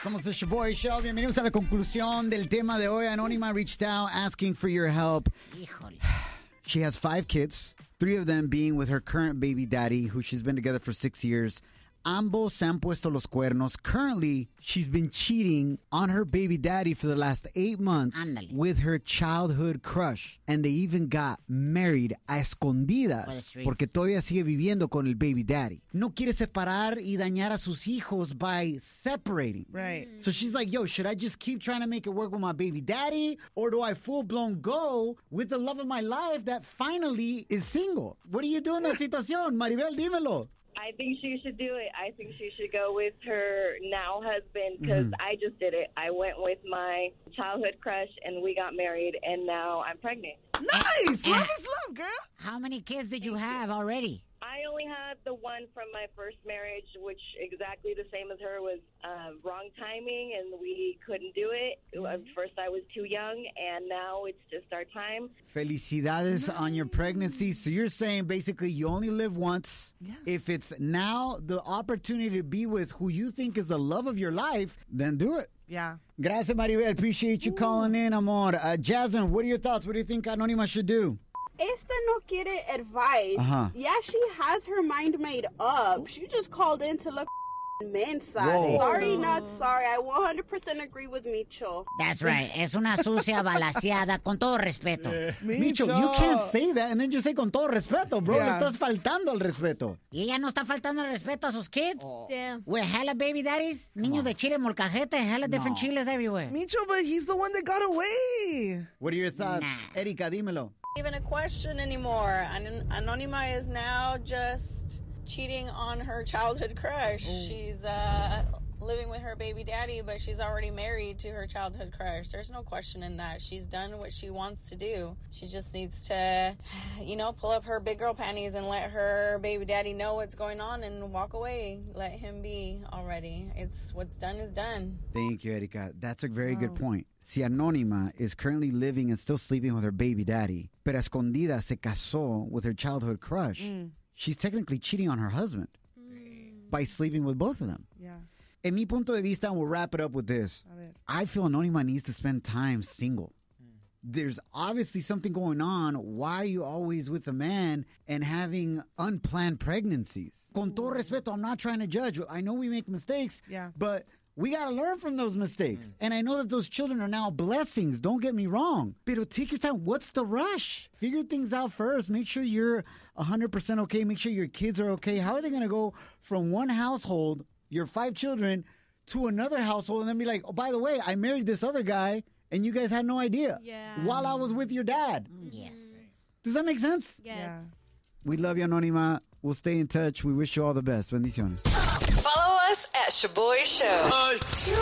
Somos el Shaboy Show. Bienvenidos a la conclusión del tema de hoy. Anónima reached out asking for your help. Híjole. She has 5 kids, 3 of them being with her current baby daddy, who she's been together for 6 years. Ambos se han puesto los cuernos. Currently, she's been cheating on her baby daddy for the last 8 months with her childhood crush. And they even got married a escondidas porque todavía sigue viviendo con el baby daddy. No quiere separar y dañar a sus hijos by separating. Right. So she's like, yo, should I just keep trying to make it work with my baby daddy? Or do I full-blown go with the love of my life that finally is single? What do you do in that situación? Maribel, dímelo. I think she should do it. I think she should go with her now husband because I just did it. I went with my childhood crush and we got married and now I'm pregnant. Nice! Love is love, girl. How many kids did you have already? I only had the one from my first marriage, which exactly the same as her was wrong timing and we couldn't do it. First I was too young and now it's just our time. Felicidades on your pregnancy. So you're saying basically you only live once. Yeah. If it's now the opportunity to be with who you think is the love of your life, then do it. Yeah. Gracias, Maribel. Appreciate you calling in, amor. Jasmine, what are your thoughts? What do you think Anónima should do? Esta no quiere advice. Yeah, she has her mind made up. She just called in to look mensa. Whoa. Sorry, not sorry. I 100% agree with Micho. That's right. Es una sucia balaseada, con todo respeto. Micho, you can't say that and then just say con todo respeto, bro. Yeah. Le estás faltando al respeto. Y ella no está faltando el respeto a sus kids. Damn. With hella baby daddies, niños de chile molcajete, hella different chiles everywhere. Micho, but he's the one that got away. What are your thoughts? Nah. Erika, dímelo. Even a question anymore. Anónima is now just cheating on her childhood crush. She's living with her baby daddy, but she's already married to her childhood crush. There's no question in that. She's done what she wants to do. She just needs to, pull up her big girl panties and let her baby daddy know what's going on and walk away. Let him be already. It's what's done is done. Thank you, Erika. That's a very good point. Si Anónima is currently living and still sleeping with her baby daddy, pero escondida se casó with her childhood crush, she's technically cheating on her husband by sleeping with both of them. Yeah. En mi punto de vista, and we'll wrap it up with this. A ver. I feel Anónima needs to spend time single. There's obviously something going on. Why are you always with a man and having unplanned pregnancies? Con todo respeto, I'm not trying to judge. I know we make mistakes, but we got to learn from those mistakes. And I know that those children are now blessings. Don't get me wrong. Pero take your time. What's the rush? Figure things out first. Make sure you're 100% okay. Make sure your kids are okay. How are they going to go from one household, your 5 children, to another household and then be like, oh, by the way, I married this other guy and you guys had no idea while I was with your dad? Yes. Does that make sense? Yes. Yeah. We love you, Anónima. We'll stay in touch. We wish you all the best. Bendiciones. Follow us at Shaboy Show.